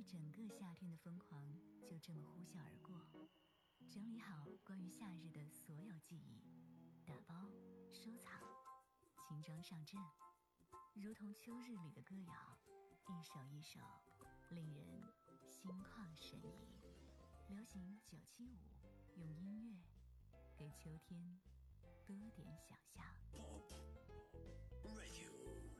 一整个夏天的疯狂就这么呼啸而过。整理好关于夏日的所有记忆，打包收藏，轻装上阵，如同秋日里的歌谣，一首一首令人心旷神怡。流行975，用音乐给秋天多点想象。 Pop Radio。